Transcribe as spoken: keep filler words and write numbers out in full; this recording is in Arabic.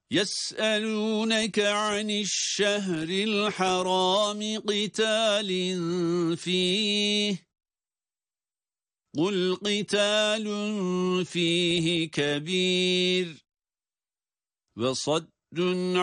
يسألونك عن الشهر الحرام قتال فيه قل قتال فيه كبير وصد